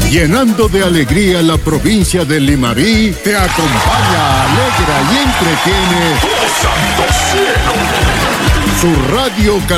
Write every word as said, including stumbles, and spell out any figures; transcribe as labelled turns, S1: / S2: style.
S1: Llenando de alegría la provincia de Limarí, te acompaña, alegra y entretiene. ¡Oh, santo cielo! Su radio